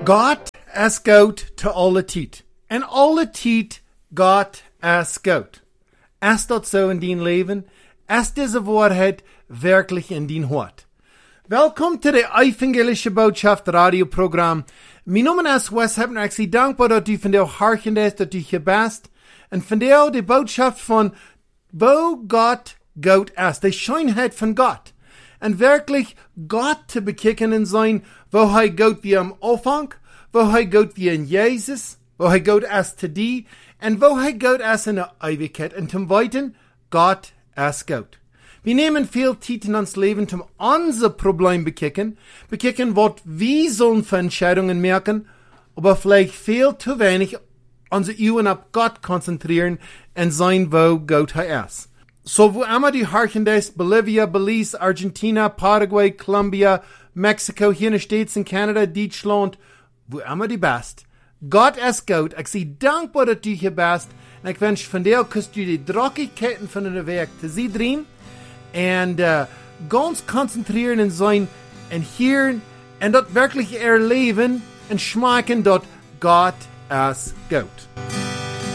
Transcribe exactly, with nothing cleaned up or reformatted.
Gott as goud te alle tijd. En alle tijd Gott as goud. Is dat zo in dien leven? Is deze waarheid werkelijk in dien hart? Welkom to de Evangelische Boodschap radioprogram. Mijn naam is Wes Hebner. Ik zie dankbaar dat u vandaag harkend dat u gebast. En vandaag de boodschap van wo God goud is. De schijnheid van God. En werkelijk God te bekijken en zijn, wo hij goud wie am aanvang, wo hij goud wie in Jezus, wo hij goud is te die, en wo hij goud is in de eeuwigheid. En ten weten, God is goud. We nemen veel tijd in ons leven om onze probleem bekijken, bekijken wat we zullen voor entscheidungen merken, aber vielleicht veel te weinig onze ogen op God concentreren en zijn wo goud hij is. So wo immer die harkendest, Bolivia, Belize, Argentina, Paraguay, Colombia, Mexico, hier in de States en Canada, Duitsland, wo immer die best. God is goud. Ik zie dankbaar dat u hier best. En ik wens vandaag kust u de drokkigheden van de werk te zien drehen. En uh, ganz concentreren en zijn en hieren en dat werkelijk erleven en schmaken dat God is goud.